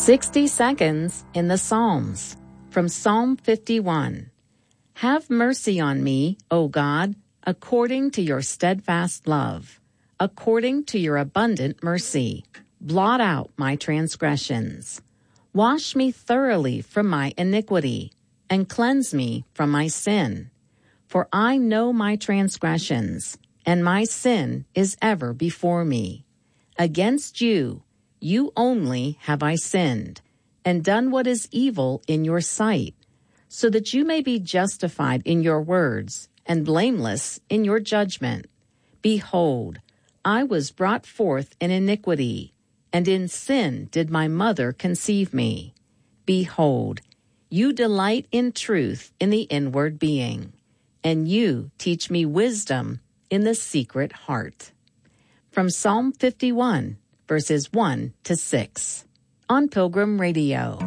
60 seconds in the Psalms from Psalm 51. Have mercy on me, O God, according to your steadfast love, according to your abundant mercy. Blot out my transgressions. Wash me thoroughly from my iniquity, and cleanse me from my sin. For I know my transgressions, and my sin is ever before me. Against you, you only have I sinned, and done what is evil in your sight, so that you may be justified in your words, and blameless in your judgment. Behold, I was brought forth in iniquity, and in sin did my mother conceive me. Behold, you delight in truth in the inward being, and you teach me wisdom in the secret heart. From Psalm 51, verses 1 to 6, on Pilgrim Radio.